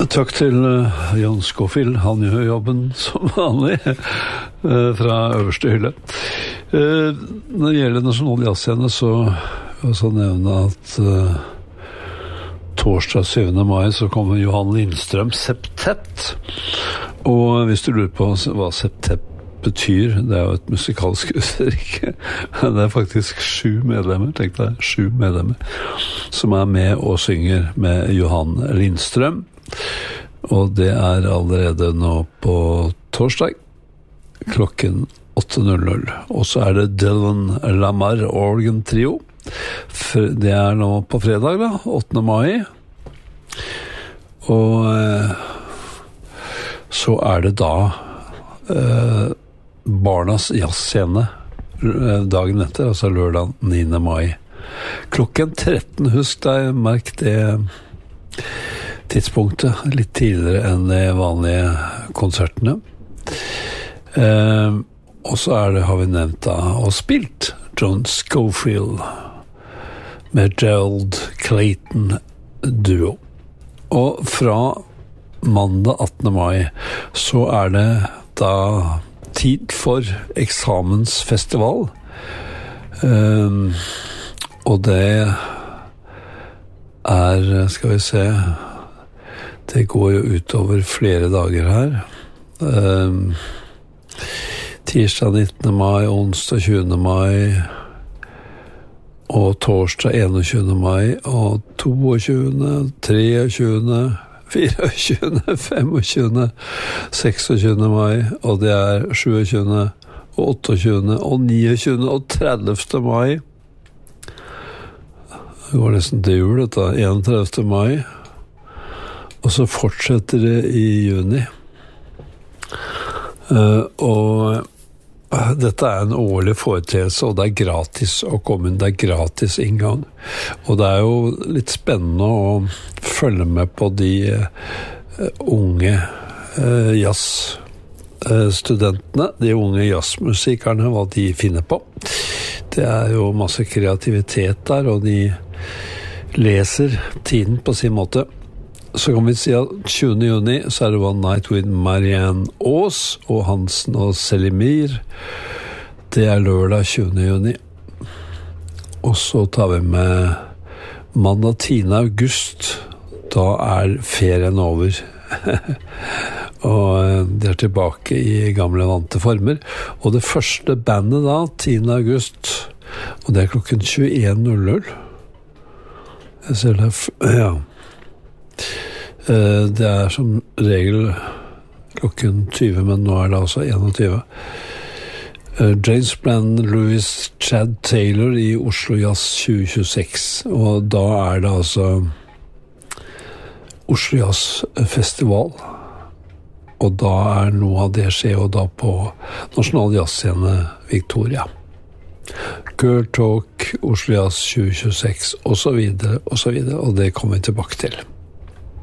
Takk til Jan Scofield, han gjør jobben som vanlig fra øverste hylle. Når det gjelder Nasjonal Jazzscene, så vil jeg nevne at torsdag 7. mai så kommer Johan Lindstrøm Septett. Og hvis du lurer på hva Septett betyr, det er jo et musikalsk uttrykk. Det er faktisk 7 medlemmer, tenk deg, 7 medlemmer, som er med og synger med Johan Lindstrøm. Og det er allerede nå på torsdag klokken 8:00. Og så er det Dylan Lamar Organ Trio. Det er nå på fredag da, 8. mai. Og så er det da Barnas jazzscene dagen etter, altså lørdag 9. mai. Klokken 13, husk deg, merk det tidspunktet litt tidligere enn de vanlige konsertene. Og så har vi nevnt da, og spilt John Scofield med Gerald Clayton duo. Og fra mandag 18. mai så er det da tid for eksamensfestival. Og det skal vi se, det går jo utover flere dager her. Tirsdag 19. mai, onsdag 20. mai, og torsdag 21. mai, og 22., 23., 24., 25., 26. mai, og det er 27., og 28., og 29., og 30. mai. Det går nesten til jul, dette, 31. mai. Og så fortsetter det i juni. Og dette er en årlig foreteelse, og det er gratis å komme inn, det er gratis inngang. Og det er jo litt spennende å følge med på de unge jazzstudentene, de unge jazzmusikerne, hva de finner på. Det er jo masse kreativitet der, og de leser tiden på sin måte. Så kan vi si at 20. juni så er det One Night with Marianne Aas og Hansen og Selimir. Det er lørdag 20. juni. Og så tar vi med mandag 10. august. Da er ferien over. Og de er tilbake i gamle vante former. Og det første bandet da, 10. august, og det er klokken 21:00. Jeg ser det, ja. Det er som regel klokken 20, men nå er det altså 21. James Brand, Louis Chad Taylor i Oslo Jazz 2026, og da er det altså Oslo Jazz Festival, og da er noe av det skjer jo da på Nasjonal Jazzscene Victoria. Girl Talk, Oslo Jazz 2026, og så videre, og det kommer vi tilbake til.